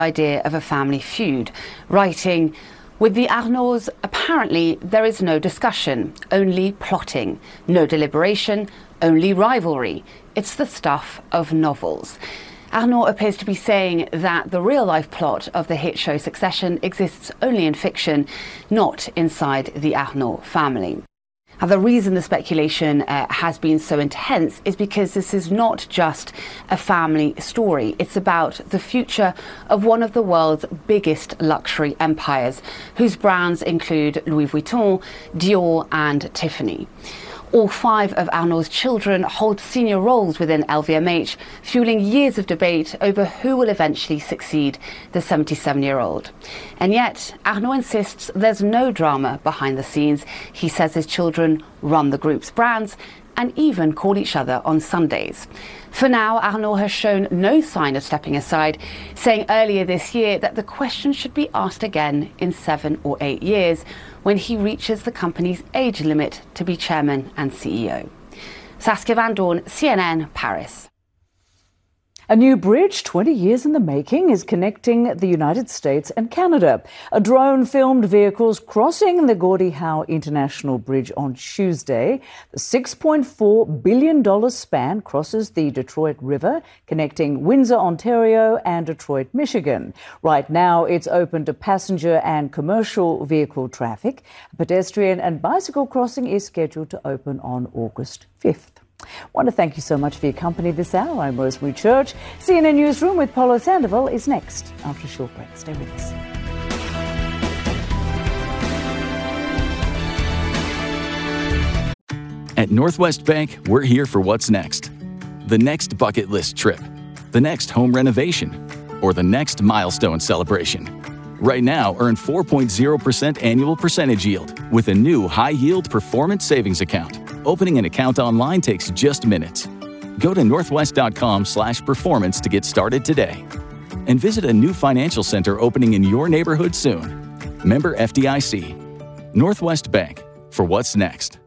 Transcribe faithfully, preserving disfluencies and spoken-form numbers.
idea of a family feud, writing, "With the Arnauds, apparently there is no discussion, only plotting, no deliberation, only rivalry. It's the stuff of novels." Arnaud appears to be saying that the real-life plot of the hit show Succession exists only in fiction, not inside the Arnaud family. Now, the reason the speculation uh, has been so intense is because this is not just a family story. It's about the future of one of the world's biggest luxury empires, whose brands include Louis Vuitton, Dior and Tiffany. All five of Arnaud's children hold senior roles within L V M H, fueling years of debate over who will eventually succeed the seventy-seven-year-old. And yet, Arnaud insists there's no drama behind the scenes. He says his children run the group's brands and even call each other on Sundays. For now, Arnaud has shown no sign of stepping aside, saying earlier this year that the question should be asked again in seven or eight years, when he reaches the company's age limit to be chairman and C E O. Saskia Van Doorn, C N N, Paris. A new bridge, twenty years in the making, is connecting the United States and Canada. A drone filmed vehicles crossing the Gordie Howe International Bridge on Tuesday. The six point four billion dollars span crosses the Detroit River, connecting Windsor, Ontario and Detroit, Michigan. Right now, it's open to passenger and commercial vehicle traffic. A pedestrian and bicycle crossing is scheduled to open on August fifth. I want to thank you so much for your company this hour. I'm Rosemary Church. C N N Newsroom with Paulo Sandoval is next after a short break. Stay with us. At Northwest Bank, we're here for what's next. The next bucket list trip, the next home renovation, or the next milestone celebration. Right now, earn four point zero percent annual percentage yield with a new high-yield performance savings account. Opening an account online takes just minutes. Go to northwest.com slash performance to get started today. And visit a new financial center opening in your neighborhood soon. Member F D I C. Northwest Bank, for what's next.